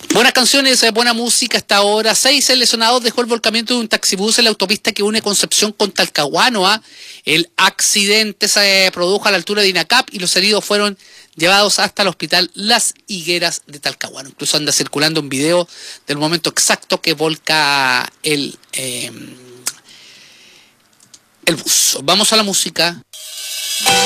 Buenas canciones, buena música hasta ahora. 6 lesionados dejó el volcamiento de un taxibús en la autopista que une Concepción con Talcahuano. El accidente se produjo a la altura de Inacap y los heridos fueron llevados hasta el hospital Las Higueras de Talcahuano. Incluso anda circulando un video del momento exacto que volca el bus. Vamos a la música.